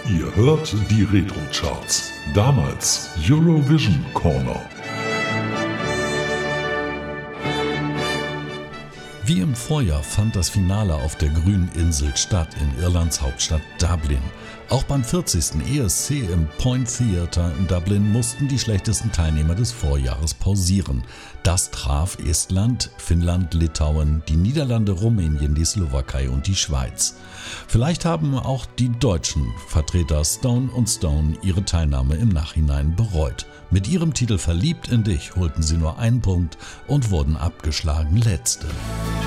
Ihr hört die Retro-Charts. Damals Eurovision Corner. Wie im Vorjahr fand das Finale auf der Grünen Insel statt, in Irlands Hauptstadt Dublin. Auch beim 40. ESC im Point Theatre in Dublin mussten die schlechtesten Teilnehmer des Vorjahres pausieren. Das traf Estland, Finnland, Litauen, die Niederlande, Rumänien, die Slowakei und die Schweiz. Vielleicht haben auch die deutschen Vertreter Stone und Stone ihre Teilnahme im Nachhinein bereut. Mit ihrem Titel Verliebt in dich holten sie nur einen Punkt und wurden abgeschlagen Letzte.